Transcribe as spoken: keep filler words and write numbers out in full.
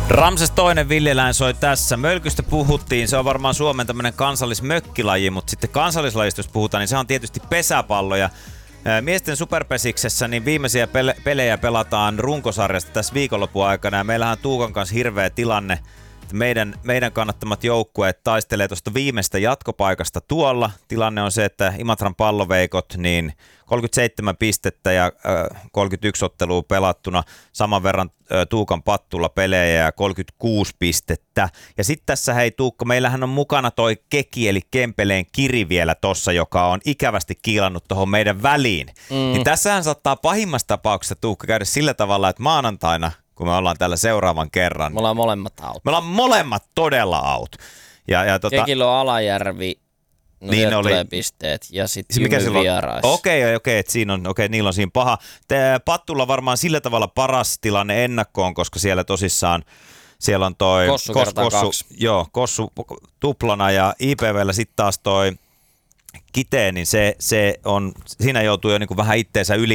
Ramses toinen villieläin soi tässä. Mölkystä puhuttiin, se on varmaan Suomen tämmönen kansallismökkilaji, mutta sitten kansallislajista jos puhutaan, niin se on tietysti pesäpallo. Ja miesten superpesiksessä niin viimeisiä pele- pelejä pelataan runkosarjasta tässä viikonlopun aikana. Ja meillähän on Tuukan kanssa hirveä tilanne. Meidän, meidän kannattamat joukkueet taistelee tuosta viimeistä jatkopaikasta tuolla. Tilanne on se, että Imatran palloveikot, niin kolmekymmentäseitsemän pistettä ja äh, kolmekymmentäyksi ottelua pelattuna, saman verran äh, Tuukan Pattulla pelejä ja kolmekymmentäkuusi pistettä. Ja sitten tässä hei Tuukka, meillähän on mukana toi Keki eli Kempeleen Kiri vielä tossa, joka on ikävästi kiilannut tuohon meidän väliin. Mm. Niin tässähän saattaa pahimmassa tapauksessa Tuukka käydä sillä tavalla, että maanantaina kun me ollaan täällä seuraavan kerran. Me ollaan molemmat out. Me ollaan molemmat todella out. Ja, ja tota, Kekillä on Alajärvi, no niin oli, tulee pisteet, ja sitten Jymy vierais. Okei, okay, okei, okay, siinä on, okay, niillä on siinä paha. Te, Pattulla varmaan sillä tavalla paras tilanne ennakkoon, koska siellä tosissaan, siellä on toi Kossu kos, kertaa kossu, kaksi. Joo, Kossu tuplana ja I P V:llä sitten taas toi Kiteen, niin se, se on, siinä joutuu jo niinku vähän itteensä yli